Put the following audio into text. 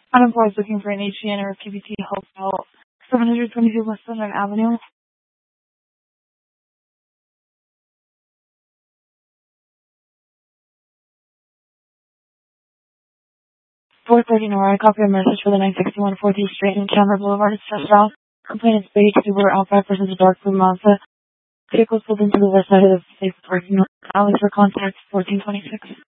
Unemployed is looking for an HCN or a PBT help out. 722 West Southern Avenue. 430 Nora. Copy a message for the 961 14th Street in Chandler Boulevard. It's just south. Complaint is beige, Subaru Alpha versus a dark blue Mazda. Vehicle pulled into the west side of the safe parking alley for contact 1426.